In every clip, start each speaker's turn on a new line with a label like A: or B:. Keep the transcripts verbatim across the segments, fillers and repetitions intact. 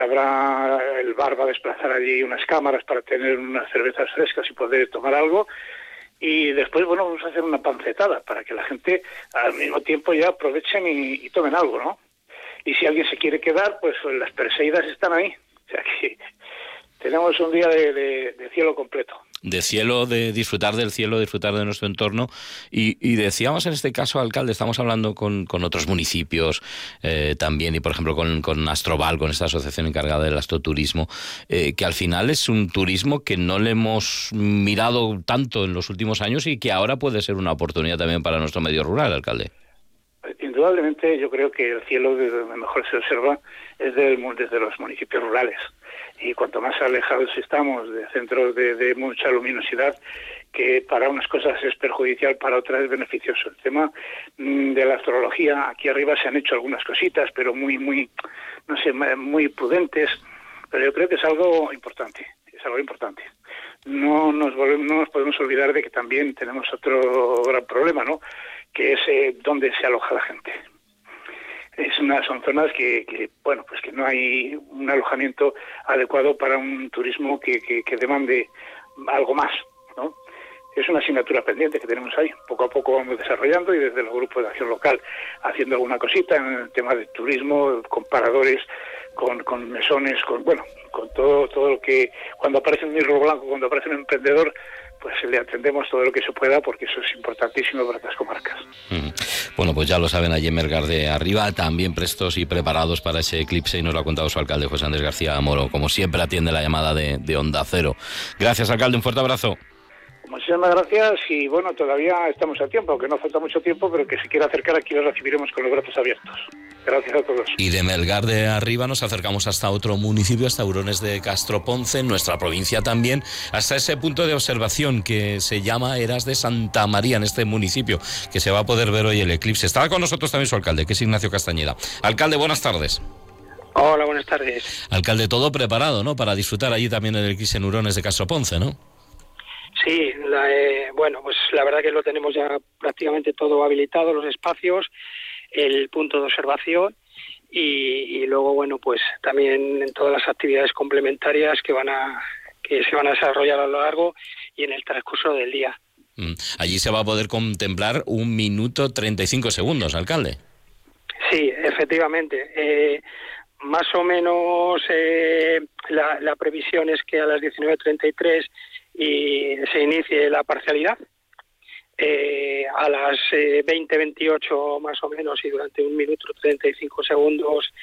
A: Habrá el bar va a desplazar allí unas cámaras para tener unas cervezas frescas y poder tomar algo. Y después, bueno, vamos a hacer una pancetada para que la gente al mismo tiempo ya aprovechen y, y tomen algo, ¿no? Y si alguien se quiere quedar, pues las Perseidas están ahí. O sea que tenemos un día de, de, de cielo completo.
B: De cielo, de disfrutar del cielo, disfrutar de nuestro entorno. Y, y decíamos en este caso, alcalde, estamos hablando con, con otros municipios eh, también, y por ejemplo con, con Astroval, con esta asociación encargada del astroturismo, eh, que al final es un turismo que no le hemos mirado tanto en los últimos años y que ahora puede ser una oportunidad también para nuestro medio rural, alcalde.
A: Indudablemente yo creo que el cielo desde donde mejor se observa es del, desde los municipios rurales, y cuanto más alejados estamos de centros de, de mucha luminosidad, que para unas cosas es perjudicial, para otras es beneficioso. El tema mmm, de la astrología, aquí arriba se han hecho algunas cositas, pero muy, muy, no sé, muy prudentes, pero yo creo que es algo importante, es algo importante. No nos volvemos, no nos podemos olvidar de que también tenemos otro gran problema, ¿no?, que es eh, donde se aloja la gente. Es una, son zonas que, que, bueno, pues que no hay un alojamiento adecuado para un turismo que, que, que demande algo más, ¿no? Es una asignatura pendiente que tenemos ahí. Poco a poco vamos desarrollando y desde el grupo de acción local haciendo alguna cosita en el tema de turismo, con paradores, con, con mesones, con, bueno, con todo, todo lo que, cuando aparece un mirlo blanco, cuando aparece un emprendedor, pues le atendemos todo lo que se pueda, porque eso es importantísimo para estas comarcas.
B: Mm. Bueno, pues ya lo saben, allí en Melgar de Arriba, también prestos y preparados para ese eclipse, y nos lo ha contado su alcalde, José Andrés García Moro. Como siempre, atiende la llamada de, de Onda Cero. Gracias, alcalde, un fuerte abrazo.
A: Muchísimas gracias, y bueno, todavía estamos a tiempo, aunque no falta mucho tiempo, pero que se quiera acercar aquí lo recibiremos con los brazos abiertos. Gracias a todos.
B: Y de Melgar de Arriba nos acercamos hasta otro municipio, hasta Hurones de Castroponce, en nuestra provincia también, hasta ese punto de observación que se llama Eras de Santa María, en este municipio, que se va a poder ver hoy el eclipse. Estaba con nosotros también su alcalde, que es Ignacio Castañeda. Alcalde, buenas tardes.
C: Hola, buenas tardes.
B: Alcalde, todo preparado, ¿no?, para disfrutar allí también el eclipse en Hurones de Castroponce, ¿no?
C: Sí, la, eh, bueno, pues la verdad que lo tenemos ya prácticamente todo habilitado, los espacios, el punto de observación y, y luego, bueno, pues también en todas las actividades complementarias que van a que se van a desarrollar a lo largo y en el transcurso del día.
B: Mm. Allí se va a poder contemplar un minuto treinta y cinco segundos, alcalde.
C: Sí, efectivamente. Eh, más o menos eh, la, la previsión es que a las diecinueve treinta y tres y se inicie la parcialidad, eh, a las eh, veinte veintiocho más o menos, y durante un minuto treinta y cinco segundos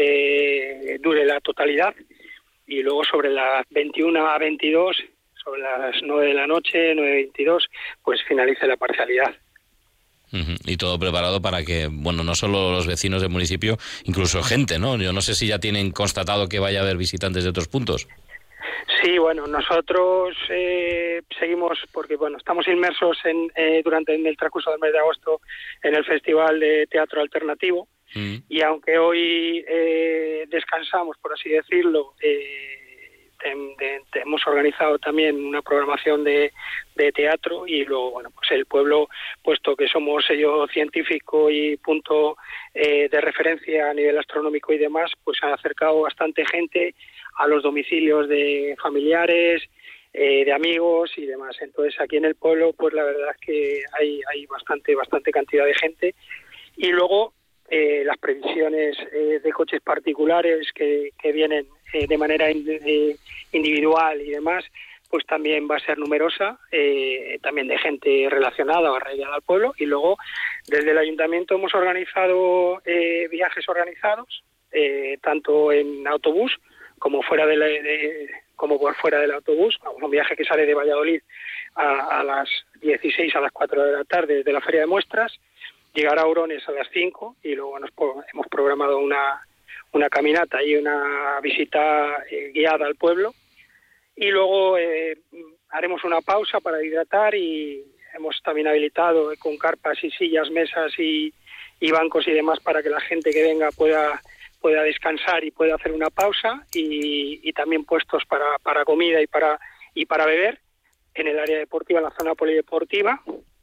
C: eh, dure la totalidad, y luego sobre las veintiuna a veintidós, sobre las nueve de la noche, nueve veintidós, pues finalice la parcialidad.
B: Uh-huh. Y todo preparado para que, bueno, no solo los vecinos del municipio, incluso gente, ¿no? Yo no sé si ya tienen constatado que vaya a haber visitantes de otros puntos.
C: Sí, bueno, nosotros eh, seguimos, porque bueno, estamos inmersos en, eh, durante en el transcurso del mes de agosto en el Festival de Teatro Alternativo, mm. y aunque hoy eh, descansamos, por así decirlo, eh, de, de, de, hemos organizado también una programación de, de teatro, y luego, bueno, pues el pueblo, puesto que somos sello científico y punto eh, de referencia a nivel astronómico y demás, pues ha acercado bastante gente a los domicilios de familiares, eh, de amigos y demás. Entonces aquí en el pueblo, pues la verdad es que hay, hay bastante, bastante cantidad de gente. Y luego eh, las previsiones eh, de coches particulares que, que vienen eh, de manera in, eh, individual y demás, pues también va a ser numerosa, eh, también de gente relacionada o arraigada al pueblo. Y luego desde el ayuntamiento hemos organizado eh, viajes organizados, eh, tanto en autobús como fuera de, la, de como por fuera del autobús, un viaje que sale de Valladolid a, a las dieciséis, a las cuatro de la tarde desde la Feria de Muestras, llegar a Hurones a las cinco, y luego nos hemos programado una, una caminata y una visita eh, guiada al pueblo, y luego eh, haremos una pausa para hidratar, y hemos también habilitado eh, con carpas y sillas, mesas y, y bancos y demás para que la gente que venga pueda pueda descansar y pueda hacer una pausa, y, y también puestos para, para comida y para y para beber en el área deportiva, en la zona polideportiva,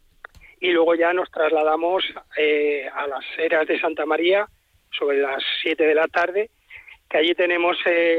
C: y luego ya nos trasladamos eh, a las Eras de Santa María sobre las siete de la tarde, que allí tenemos eh,